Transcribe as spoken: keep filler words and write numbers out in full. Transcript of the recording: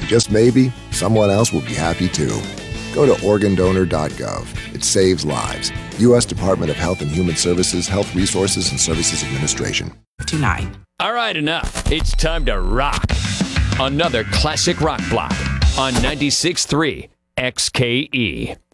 And just maybe, someone else will be happy too. Go to organ donor dot gov. It saves lives. U S Department of Health and Human Services, Health Resources and Services Administration. Nine. All right, enough. It's time to rock. Another classic rock block on ninety-six point three X K E.